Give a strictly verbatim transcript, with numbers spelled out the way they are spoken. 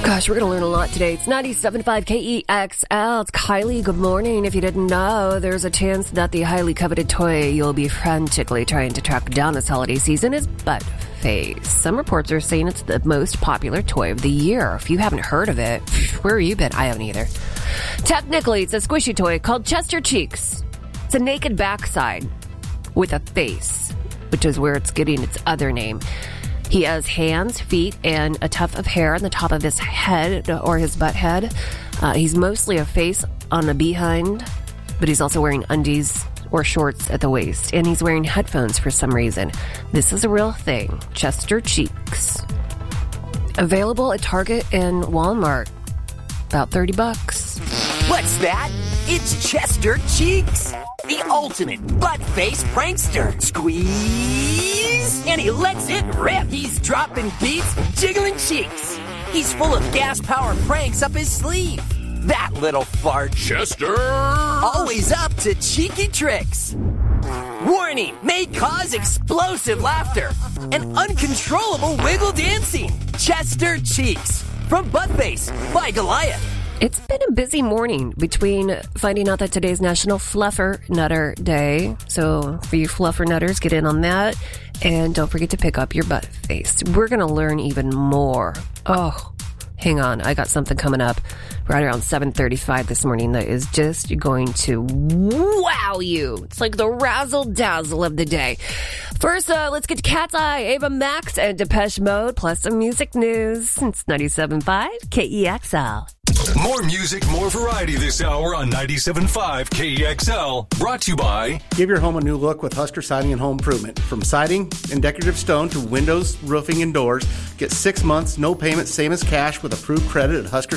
Gosh, we're going to learn a lot today. It's ninety-seven point five K E X L. It's Kylie. Good morning. If you didn't know, there's a chance that the highly coveted toy you'll be frantically trying to track down this holiday season is Butt Face. Some reports are saying it's the most popular toy of the year. If you haven't heard of it, where have you been? I haven't either. Technically, it's a squishy toy called Chester Cheeks. It's a naked backside with a face, which is where it's getting its other name. He has hands, feet, and a tuft of hair on the top of his head or his butt head. Uh, he's mostly a face on a behind, but he's also wearing undies or shorts at the waist. And he's wearing headphones for some reason. This is a real thing. Chester Cheeks. Available at Target and Walmart. About thirty bucks. What's that? It's Chester Cheeks, the ultimate butt-face prankster. Squeeze, and he lets it rip. He's dropping beats, jiggling cheeks. He's full of gas-powered pranks up his sleeve. That little fart. Chester! Always up to cheeky tricks. Warning, may cause explosive laughter and uncontrollable wiggle dancing. Chester Cheeks, from Buttface by Goliath. It's been a busy morning between finding out that today's National Fluffer Nutter Day. So for you Fluffer Nutters, get in on that. And don't forget to pick up your butt face. We're going to learn even more. Oh, hang on. I got something coming up right around seven thirty-five this morning that is just going to wow you. It's like the razzle-dazzle of the day. First, uh, let's get to Cat's Eye, Ava Max, and Depeche Mode, plus some music news. It's ninety-seven point five K E X L. More music, more variety this hour on ninety-seven point five K E X L. Brought to you by... Give your home a new look with Husker Siding and Home Improvement. From siding and decorative stone to windows, roofing, and doors, get six months, no payment, same as cash with approved credit at Husker